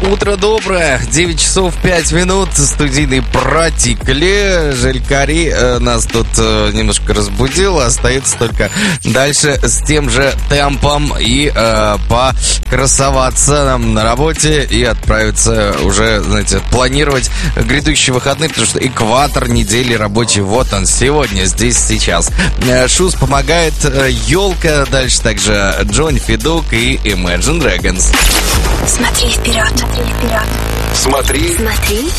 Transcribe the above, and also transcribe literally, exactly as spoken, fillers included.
Утро доброе, девять часов пять минут, студийный протекли. Желькари э, нас тут э, немножко разбудил, остается только дальше с тем же темпом и э, покрасоваться нам на работе и отправиться уже, знаете, планировать грядущие выходные, потому что экватор недели рабочий, вот он, сегодня, здесь, сейчас. Э, Шуз помогает, э, Ёлка, дальше также Джонни Федук и Imagine Dragons. Смотри вперед, смотри вперед. Смотри. Смотри